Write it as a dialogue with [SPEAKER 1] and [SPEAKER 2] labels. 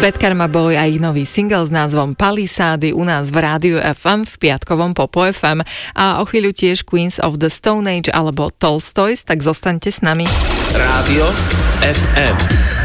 [SPEAKER 1] Bad Karma Boy a ich nový single s názvom Palisády u nás v Rádiu FM v piatkovom Popo FM a o chvíľu tiež Queens of the Stone Age alebo Tolstoys, tak zostaňte s nami.
[SPEAKER 2] Rádio FM.